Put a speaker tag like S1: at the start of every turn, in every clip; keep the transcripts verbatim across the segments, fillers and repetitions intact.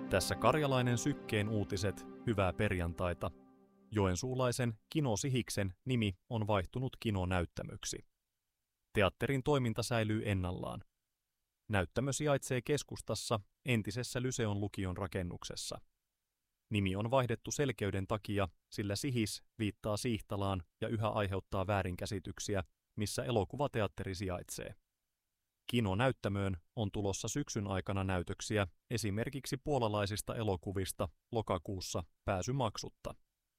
S1: Tässä Karjalainen Sykkeen uutiset, hyvää perjantaita. Joensuulaisen Kino Sihiksen nimi on vaihtunut Kino-näyttämöksi. Teatterin toiminta säilyy ennallaan. Näyttämö sijaitsee keskustassa entisessä Lyseon lukion rakennuksessa. Nimi on vaihdettu selkeyden takia, sillä Sihis viittaa Siihtalaan ja yhä aiheuttaa väärinkäsityksiä, missä elokuvateatteri sijaitsee. Kino-näyttämöön on tulossa syksyn aikana näytöksiä esimerkiksi puolalaisista elokuvista lokakuussa pääsymaksutta.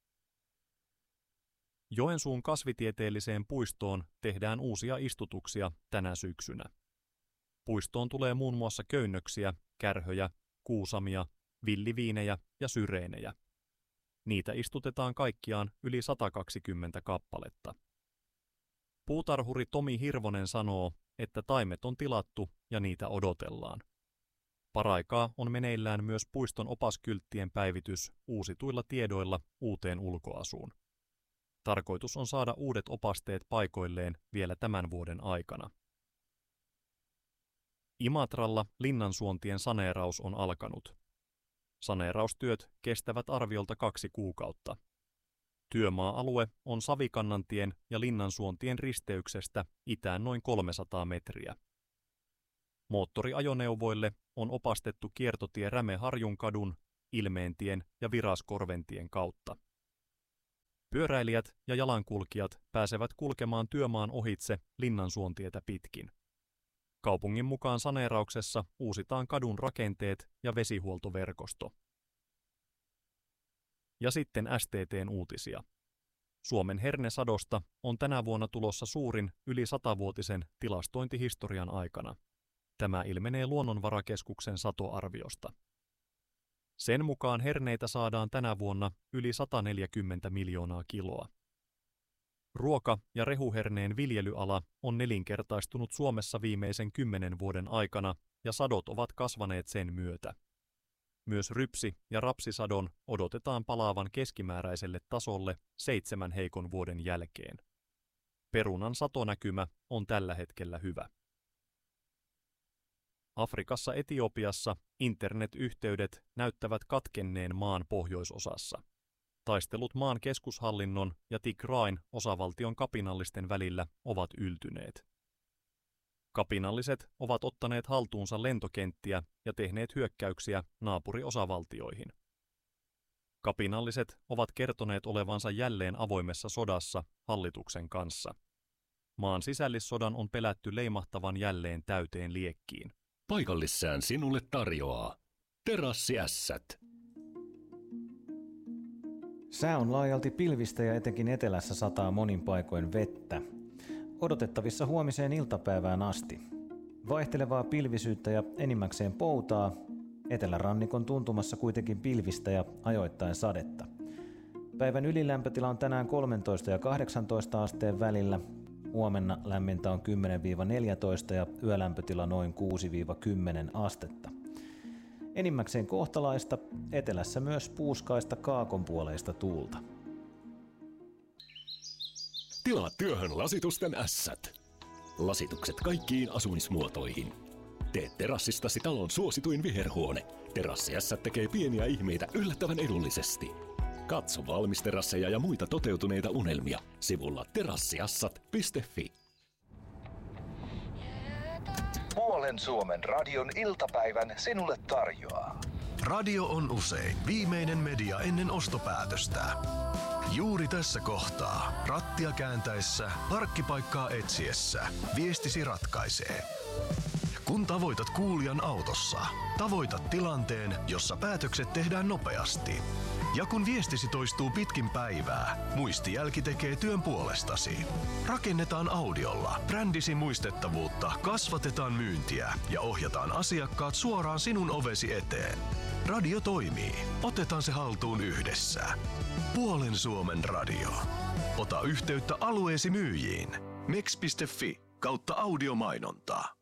S1: Joensuun kasvitieteelliseen puistoon tehdään uusia istutuksia tänä syksynä. Puistoon tulee muun muassa köynnöksiä, kärhöjä, kuusamia, villiviinejä ja syreenejä. Niitä istutetaan kaikkiaan yli sata kaksikymmentä kappaletta. Puutarhuri Tomi Hirvonen sanoo, että taimet on tilattu ja niitä odotellaan. Paraikaa on meneillään myös puiston opaskylttien päivitys uusituilla tiedoilla uuteen ulkoasuun. Tarkoitus on saada uudet opasteet paikoilleen vielä tämän vuoden aikana. Imatralla linnansuontien saneeraus on alkanut. Saneeraustyöt kestävät arviolta kaksi kuukautta. Työmaa-alue on Savikannantien ja Linnansuontien risteyksestä itään noin kolmesataa metriä. Moottoriajoneuvoille on opastettu kiertotie Rämeharjunkadun, Ilmeentien ja Viraskorventien kautta. Pyöräilijät ja jalankulkijat pääsevät kulkemaan työmaan ohitse Linnansuontietä pitkin. Kaupungin mukaan saneerauksessa uusitaan kadun rakenteet ja vesihuoltoverkosto. Ja sitten S T T:n uutisia. Suomen hernesadosta on tänä vuonna tulossa suurin yli satavuotisen tilastointihistorian aikana. Tämä ilmenee Luonnonvarakeskuksen satoarviosta. Sen mukaan herneitä saadaan tänä vuonna yli sata neljäkymmentä miljoonaa kiloa. Ruoka- ja rehuherneen viljelyala on nelinkertaistunut Suomessa viimeisen kymmenen vuoden aikana ja sadot ovat kasvaneet sen myötä. Myös rypsi- ja rapsisadon odotetaan palaavan keskimääräiselle tasolle seitsemän heikon vuoden jälkeen. Perunan satonäkymä on tällä hetkellä hyvä. Afrikassa Etiopiassa internetyhteydet näyttävät katkenneen maan pohjoisosassa. Taistelut maan keskushallinnon ja Tigrain osavaltion kapinallisten välillä ovat yltyneet. Kapinalliset ovat ottaneet haltuunsa lentokenttiä ja tehneet hyökkäyksiä naapuriosavaltioihin. Kapinalliset ovat kertoneet olevansa jälleen avoimessa sodassa hallituksen kanssa. Maan sisällissodan on pelätty leimahtavan jälleen täyteen liekkiin.
S2: Paikallissään sinulle tarjoaa Terassiässät.
S3: Sää on laajalti pilvistä ja etenkin etelässä sataa monin paikoin vettä. Odotettavissa huomiseen iltapäivään asti. Vaihtelevaa pilvisyyttä ja enimmäkseen poutaa. Etelärannikon tuntumassa kuitenkin pilvistä ja ajoittain sadetta. Päivän ylilämpötila on tänään kolmetoista ja kahdeksantoista asteen välillä. Huomenna lämmintä on kymmenen neljätoista ja yölämpötila noin kuusi kymmenen astetta. Enimmäkseen kohtalaista, etelässä myös puuskaista kaakonpuoleista tuulta.
S2: Tilaa työhön Lasitusten ässät. Lasitukset kaikkiin asumismuotoihin. Tee terassistasi talon suosituin viherhuone. Terassiässät tekee pieniä ihmeitä yllättävän edullisesti. Katso valmisterasseja ja muita toteutuneita unelmia sivulla terassiassat piste fi.
S4: Puolen Suomen radion iltapäivän sinulle tarjoaa.
S5: Radio on usein viimeinen media ennen ostopäätöstä. Juuri tässä kohtaa, rattia kääntäessä, parkkipaikkaa etsiessä, viestisi ratkaisee. Kun tavoitat kuulijan autossa, tavoitat tilanteen, jossa päätökset tehdään nopeasti. Ja kun viestisi toistuu pitkin päivää, muistijälki tekee työn puolestasi. Rakennetaan audiolla brändisi muistettavuutta, kasvatetaan myyntiä ja ohjataan asiakkaat suoraan sinun ovesi eteen. Radio toimii. Otetaan se haltuun yhdessä. Puolen Suomen radio. Ota yhteyttä alueesi myyjiin. mex piste fi kautta audiomainontaa.